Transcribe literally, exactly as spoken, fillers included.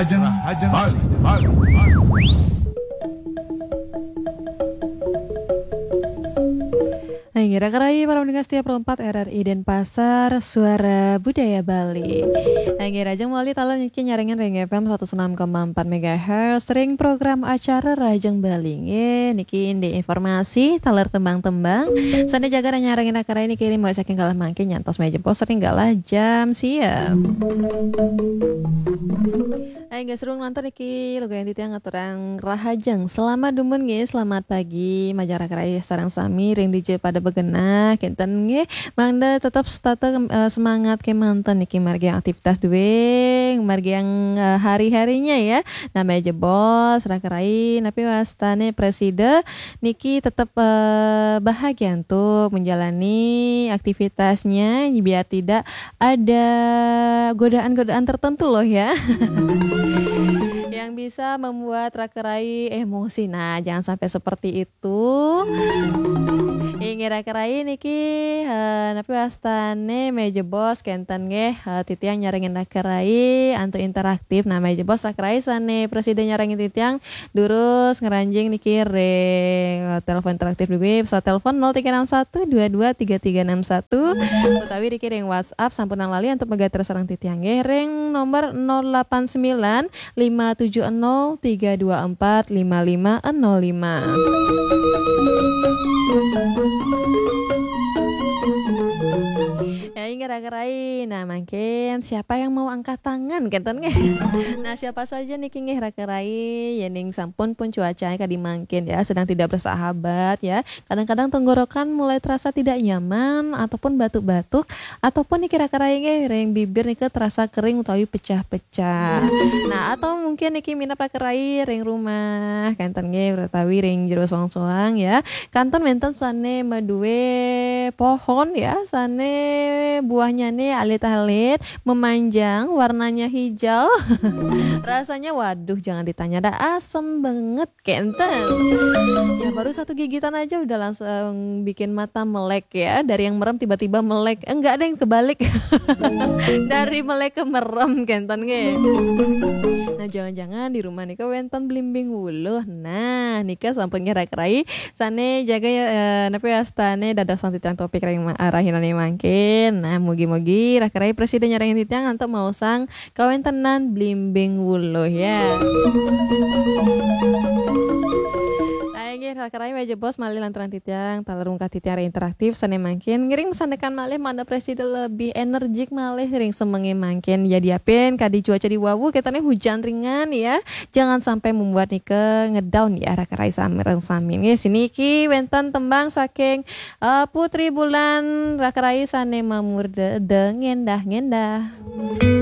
Rahajang, Bali, Bali, Bali. Nah, ngira kerai para pendengar setia perempat R R I Denpasar, Suara Budaya Bali. Nah, ngira Rajang Bali tala niki nyaringin Ring F M seratus enam koma empat megahertz, ring program acara Rajang Bali. Nge, niki indi informasi talar tembang-tembang. Sane jaga nyaringin kerai niki kirim mau saking kalah mangke nyantos meja pos sering galah jam siap. Ay, guys, seru nonton iki lo ganti tiang aturang Rahajang. Selamat dumun nge, selamat pagi. Majara kerai sarang sami ring D J pada begena kenten nge mangda tetap stata uh, semangat ke mantan niki margi yang aktivitas dueng margi yang uh, hari-harinya ya namanya jebos rakerai tapi wastane presiden niki tetap uh, bahagia untuk menjalani aktivitasnya biar tidak ada godaan-godaan tertentu loh ya. Yang bisa membuat rakerai emosi. Nah, jangan sampai seperti itu. Ingin rakerai niki uh, napi wastane meja bos kenten nge uh, titiang nyaringin rakerai antu interaktif. Nah, meja bos rakerai sane presiden nyaringin titiang durus ngeranjing niki ring uh, telepon interaktif duwe pesawat telepon nol tiga enam satu dua dua tiga tiga enam satu utawi niki ring WhatsApp sampunan lali untuk mega terserang titiang nge ring nomor nol delapan sembilan lima tujuh nol tiga dua empat lima lima nol lima. Ya ingin rakerai. Nah makin siapa yang mau angkat tangan kenten nge. Nah siapa saja nih kini rakerai yening sampun pun cuacanya kadi mangkin ya sedang tidak bersahabat ya. Kadang-kadang tenggorokan mulai terasa tidak nyaman ataupun batuk-batuk ataupun nih rakerai nge ring bibir nih terasa kering utawi pecah-pecah. Nah atau mungkin nih minap rakerai ring rumah kenten nge utawi ring jero soang-soang ya. Kanton menten sane madue pohon ya sane buahnya nih alit-alit memanjang warnanya hijau. Rasanya waduh jangan ditanya dah asem banget kenten. Ya baru satu gigitan aja udah langsung bikin mata melek ya. Dari yang merem tiba-tiba melek. Enggak ada yang kebalik. Dari melek ke merem kenten nge. Nah jangan-jangan di rumah nika wenten blimbing wuluh. Nah nika sampun ngerak-rai sane jaga ya eh, napi astane dadah titang topik ring arahinane mangkin. Nah mugi-mugi rakerai presiden nyarangin titiang untuk mau sang kawentenan blimbing wuluh ya. Ayo rakerai meja bos malih lantaran titiang talarung ka titiang interaktif sane mangkin ngiring sandekan malih manda presiden lebih energik malih ring semenge mangkin ya diapin kadi cuaca di wawu ketane hujan ringan ya jangan sampai membuat nike ngedown ya rakerai samireng samin nge sini ki wenten tembang saking uh, Putri Bulan rakerai sane mamur de, de ngendah ngendah.